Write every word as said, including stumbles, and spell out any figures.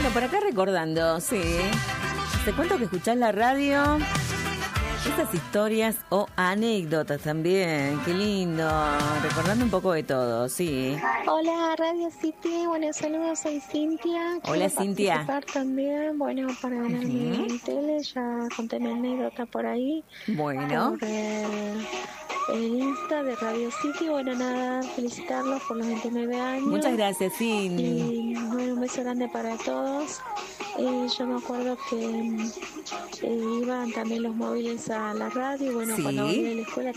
Bueno, por acá recordando, sí. Te cuento que escuchás la radio, esas historias o anécdotas también, qué lindo, recordando un poco de todo, sí. Hola Radio City, buenos saludos, soy Cintia. Hola, Quiero Cintia. participar también, bueno, para ganarme Ujú. mi tele, ya conté mi anécdota por ahí. Bueno. Por el, el Insta de Radio City, bueno, nada, felicitarlos por los veintinueve años. Muchas gracias, Cin. Y bueno, un beso grande para todos. Eh, yo me acuerdo que eh, iban también los móviles a la radio, bueno, Sí. cuando volví de la escuela